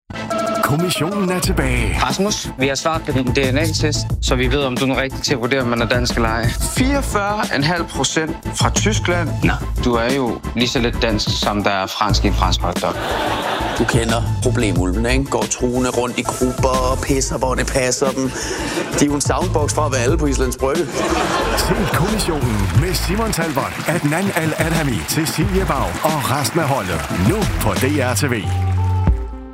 Kommissionen er tilbage. Rasmus, vi har svaret på din DNA-test, så vi ved, om du er rigtig til at vurdere, om man er dansk eller ej. 44,5% fra Tyskland. Nå, du er jo lige så lidt dansk, som der er fransk i en fransk hotdog. Du kender problemulven, ikke? Går truende rundt i grupper og pisser, hvor det passer dem. De er jo en soundbox fra at være alle på Islands Brygge. Se Kommissionen med Simon Talbot, Adnan Al-Adhami, Cecilie Bau og resten af holdet. Nu på DR TV.